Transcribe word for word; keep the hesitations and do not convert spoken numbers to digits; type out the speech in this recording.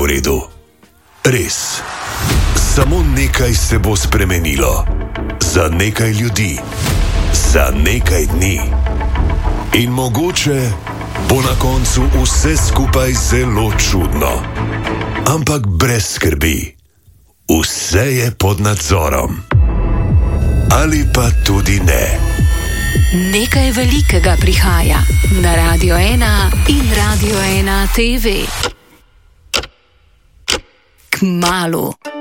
redu. Res. Samo nekaj se bo spremenilo. Za nekaj ljudi. Za nekaj dni. In mogoče bo na koncu vse skupaj zelo čudno. Ampak brez skrbi. Vse je pod nadzorom. Ali pa tudi ne. Nekaj velikega prihaja na Radio ena in Radio ena T V. Kmalu.